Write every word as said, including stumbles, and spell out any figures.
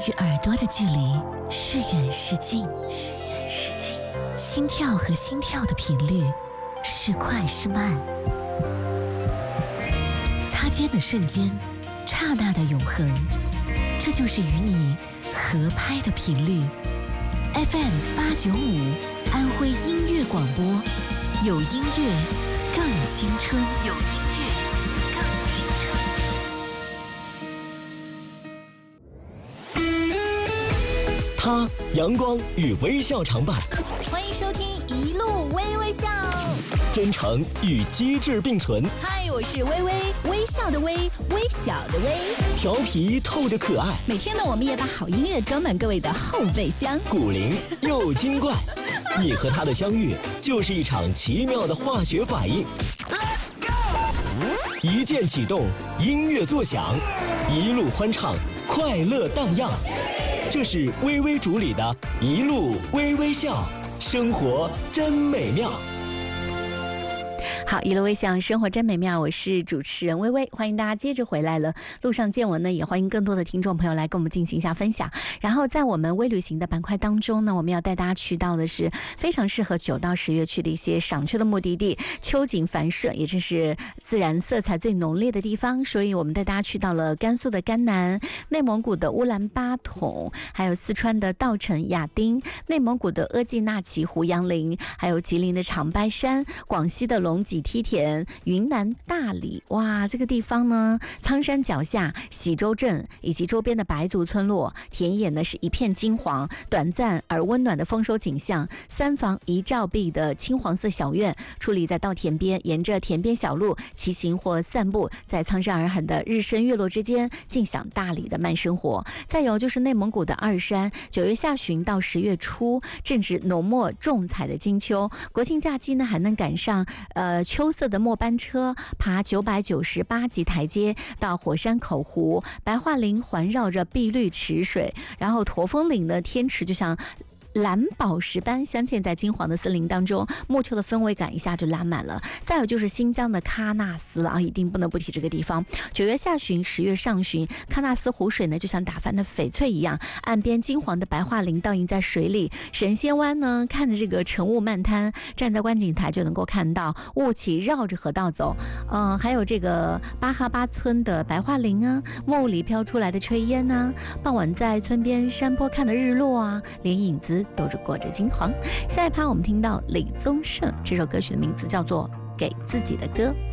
与耳朵的距离是远是近，心跳和心跳的频率是快是慢，擦肩的瞬间，刹那的永恒，这就是与你合拍的频率。 F M 八九五安徽音乐广播，有音乐更青春，有音乐更青春。 他阳光与微笑常伴， 欢迎收听一路微微笑， 真诚与机智并存。 嗨，我是微微，微笑的微，微小的微， 调皮透着可爱。 每天呢，我们也把好音乐装满各位的后备箱， 古灵又精怪，你和他的相遇就是一场奇妙的化学反应。Let's go！ 一键启动，音乐作响，一路欢唱，快乐荡漾。这是微微主理的一路微微笑，生活真美妙。 好，一路微笑，生活真美妙，我是主持人微微，欢迎大家接着回来了。路上见闻呢，也欢迎更多的听众朋友来跟我们进行一下分享。然后在我们微旅行的板块当中呢，我们要带大家去到的是非常适合九到十月去的一些赏秋的目的地，秋景繁盛，也正是自然色彩最浓烈的地方。所以我们带大家去到了甘肃的甘南、内蒙古的乌兰巴统，还有四川的稻城亚丁、内蒙古的额济纳旗胡杨林，还有吉林的长白山、广西的龙脊梯田、云南大理。哇，这个地方呢，苍山脚下喜洲镇以及周边的白族村落，田野呢是一片金黄，短暂而温暖的丰收景象。三房一照壁的青黄色小院矗立在稻田边，沿着田边小路骑行或散步，在苍山洱海的日升月落之间，尽享大理的慢生活。再有就是内蒙古的二山，九月下旬到十月初，正值浓墨重彩的金秋。国庆假期呢，还能赶上呃秋色的末班车，爬九百九十八级台阶到火山口湖。白桦林环绕着碧绿池水，然后驼峰岭的天池就像蓝宝石般镶嵌在金黄的森林当中，暮秋的氛围感一下就拉满了。再有就是新疆的喀纳斯了啊，一定不能不提这个地方。九月下旬、十月上旬，喀纳斯湖水呢就像打翻的翡翠一样，岸边金黄的白桦林倒映在水里。神仙湾呢，看着这个晨雾漫滩，站在观景台就能够看到雾气绕着河道走。嗯、呃，还有这个巴哈巴村的白桦林啊，雾里飘出来的炊烟啊，傍晚在村边山坡看的日落啊，连影子都是裹着金黄。下一趴我们听到李宗盛这首歌曲的名字叫做《给自己的歌》。